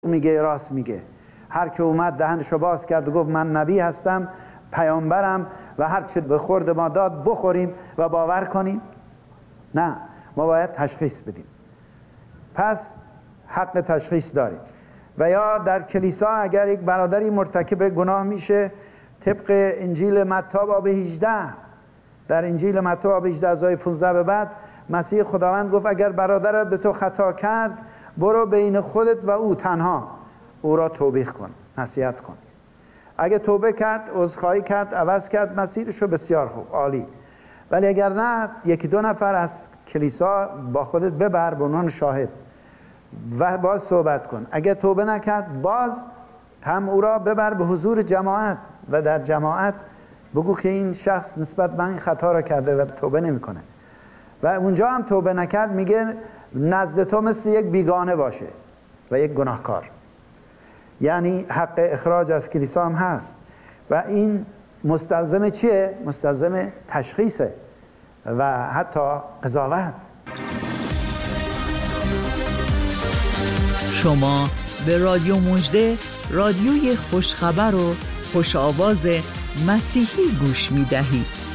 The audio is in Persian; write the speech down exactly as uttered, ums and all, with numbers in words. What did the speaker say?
میگه راست میگه. هر که اومد دهنشو باز کرد و گفت من نبی هستم، پیامبرم و هر چی به خورد ما داد بخوریم و باور کنیم؟ نه، ما باید تشخیص بدیم. پس حق تشخیص داریم. و یا در کلیسا اگر یک برادری مرتکب گناه میشه، طبق انجیل متی باب هجده، در انجیل متی باب هجده از آیه پانزده به بعد مسیح خداوند گفت اگر برادرت به تو خطا کرد، برو بین خودت و او تنها او را توبیخ کن، نصیحت کن. اگه توبه کرد، عذرخواهی کرد، عوض کرد مسیرشو، بسیار خوب، عالی. ولی اگر نه، یکی دو نفر از کلیسا با خودت ببر به عنوان شاهد و باز صحبت کن. اگه توبه نکرد، باز هم او را ببر به حضور جماعت و در جماعت بگو که این شخص نسبت به این خطا را کرده و توبه نمیکنه. و اونجا هم توبه نکرد، میگه نزد تو مثل یک بیگانه باشه و یک گناهکار. یعنی حق اخراج از کلیسا هم هست و این مستلزم چیه؟ مستلزم تشخیصه و حتی قضاوت. شما به رادیو مژده، رادیوی خوشخبر و خوش آواز مسیحی گوش می دهید.